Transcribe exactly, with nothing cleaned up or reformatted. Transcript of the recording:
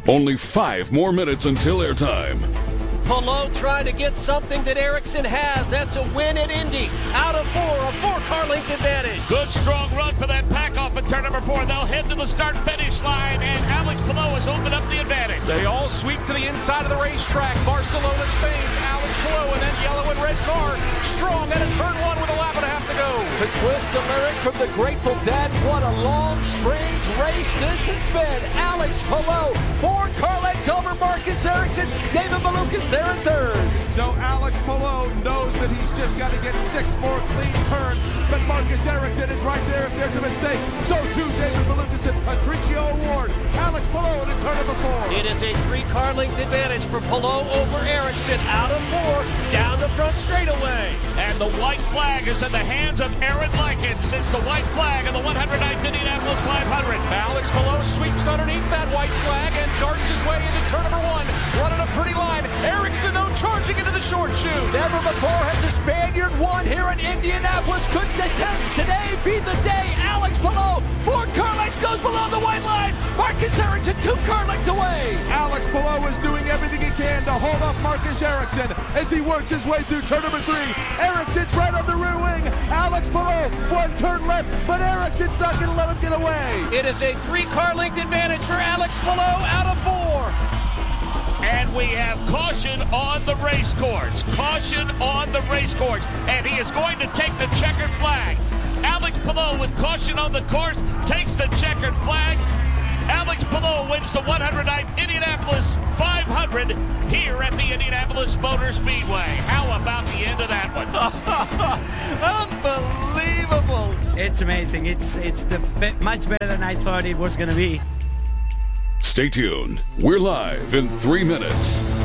Only five more minutes until airtime. Palou trying to get something that Ericsson has. That's a win at Indy. Out of four, a four-car length advantage. Good strong run for that pack off in turn number four. They'll head to the start-finish line, and Alex Palou has opened up the advantage. They all sweep to the inside of the racetrack. Barcelona, Spain's Alex Palou, and then yellow and red car. Strong at a turn one with a lap and a half to go. To twist a lyric from the Grateful Dead, what a long, strange race this has been. Alex Palou, four car lengths over Marcus Ericsson. David Malukas there in third. So Alex Palou knows that he's just got to get six more clean turns, but Marcus Ericsson is right there if there's a mistake. So too David Malukas and Patricio O'Ward. Alex Palou in turn number four. It is a three-car length advantage for Palou over Ericsson. Out of four, down the front straightaway. And the white flag is in the hands of Aaron Likens. It's the white flag of the one hundred ninth Indianapolis five hundred. Alex Palou sweeps underneath that white flag and darts his way into turn number one. Running a pretty line. Ericsson, though, charging into the short chute. Never before has a Spaniard won here in Indianapolis. Could today be the day? Alex Palou, four car lengths, goes below the white line. Marcus Ericsson, two car lengths away. Alex Palou is doing everything he can to hold off Marcus Ericsson as he works his way through turn number three. Ericsson's right on the rear wing. Alex Palou, one turn left, but Ericsson's not going to let him get away. It is a three-car length advantage for Alex Palou out of four. And we have caution on the race course. Caution on the race course. And he is going to take the checkered flag. Alex Palou with caution on the course takes the checkered flag. Alex Palou wins the one hundred ninth Indianapolis five hundred here at the Indianapolis Motor Speedway. How about the end of that one? Unbelievable. It's amazing. It's it's the be- much better than I thought it was going to be. Stay tuned. We're live in three minutes.